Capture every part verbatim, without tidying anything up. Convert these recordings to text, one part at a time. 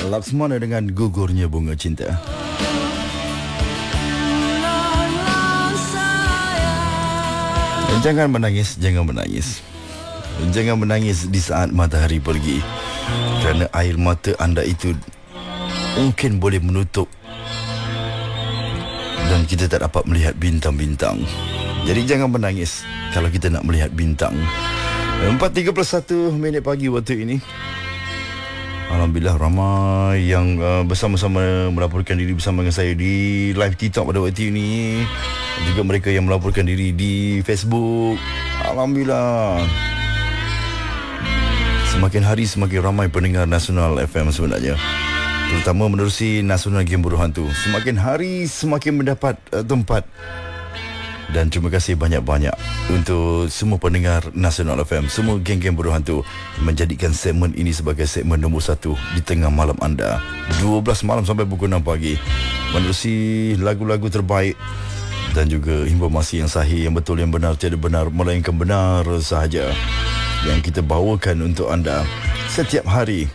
Laksmana dengan Gugurnya Bunga Cinta. Jangan menangis, jangan menangis. Jangan menangis di saat matahari pergi, kerana air mata anda itu mungkin boleh menutup dan kita tak dapat melihat bintang-bintang. Jadi jangan menangis kalau kita nak melihat bintang. empat tiga puluh satu minit pagi waktu ini. Alhamdulillah ramai yang uh, bersama-sama melaporkan diri bersama dengan saya di live TikTok pada waktu ini. Juga mereka yang melaporkan diri di Facebook. Alhamdulillah. Semakin hari semakin ramai pendengar Nasional F M sebenarnya, terutama menerusi Nasional Game Buruh Hantu. Semakin hari semakin mendapat uh, tempat. Dan terima kasih banyak-banyak untuk semua pendengar Nasional F M, semua geng-geng Buruh Hantu, menjadikan segmen ini sebagai segmen nombor satu di tengah malam anda. dua belas malam sampai pukul enam pagi, menerusi lagu-lagu terbaik dan juga informasi yang sahih, yang betul, yang benar, tiada benar melainkan benar sahaja, yang kita bawakan untuk anda setiap hari.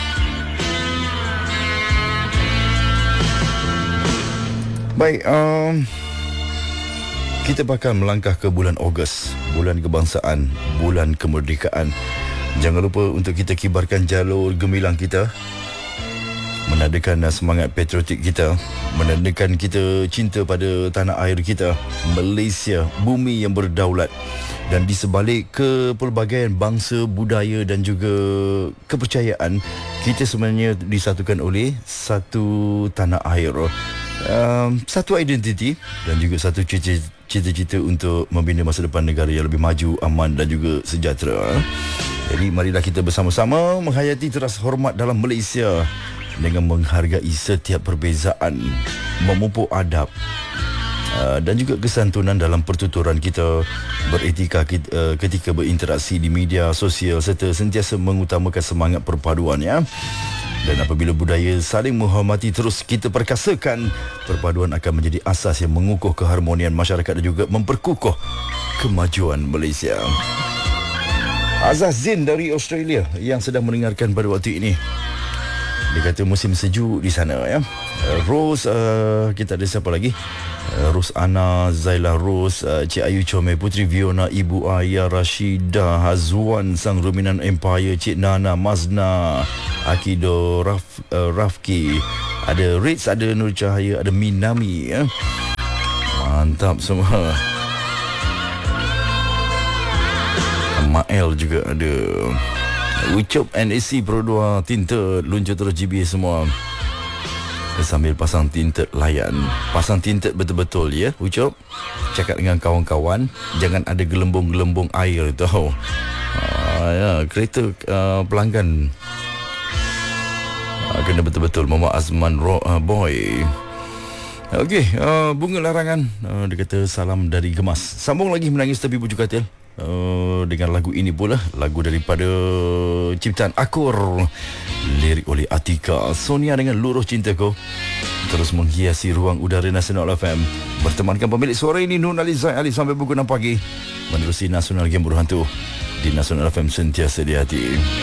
Baik, um, kita bakal melangkah ke bulan Ogos, bulan kebangsaan, bulan kemerdekaan. Jangan lupa untuk kita kibarkan jalur gemilang kita, menandakan semangat patriotik kita, menandakan kita cinta pada tanah air kita, Malaysia, bumi yang berdaulat. Dan di sebalik kepelbagaian bangsa, budaya dan juga kepercayaan, kita sebenarnya disatukan oleh satu tanah air, um, satu identiti dan juga satu cita-cita untuk membina masa depan negara yang lebih maju, aman dan juga sejahtera. Jadi marilah kita bersama-sama menghayati teras hormat dalam Malaysia dengan menghargai setiap perbezaan, memupuk adab uh, dan juga kesantunan dalam pertuturan kita, beretika kita, uh, ketika berinteraksi di media sosial, serta sentiasa mengutamakan semangat perpaduan, ya. Dan apabila budaya saling menghormati terus kita perkasakan, perpaduan akan menjadi asas yang mengukuh keharmonian masyarakat dan juga memperkukuh kemajuan Malaysia. Azaz Zin dari Australia yang sedang mendengarkan pada waktu ini. Dia kata musim sejuk di sana, ya. Uh, Rose, uh, kita ada siapa lagi? Uh, Rose Ana, Zaila Rose, uh, Cik Ayu Comel, Putri Viona, Ibu Ayah, Rashida, Hazwan, Sang Ruminan Empire, Cik Nana, Mazna, Akido, Raf, uh, Rafki, ada Ritz, ada Nur Cahaya, ada Minami, ya. Mantap semua. Mael juga ada. Ucup N A C Pro dua tinted, luncur terus G B A semua. Sambil pasang tinted layan. Pasang tinted betul-betul, ya Ucup. Cakap dengan kawan-kawan, jangan ada gelembung-gelembung air tau. Ah, ya, kereta uh, pelanggan uh, kena betul-betul. Mama Azman Ro- uh, Boy. Okey, uh, bunga larangan, uh, dia kata salam dari Gemas. Sambung lagi menangis tepi bujur katil. Uh, dengan lagu ini pula, lagu daripada ciptaan Akur, lirik oleh Atika. Sonia dengan Luruh Cintaku terus menghiasi ruang udara Nasional F M. Bertemankan pemilik suara ini, Nur Alizai Ali, sampai pukul enam pagi, menerusi Nasional Game Buruh Hantu di Nasional F M, sentiasa di hati.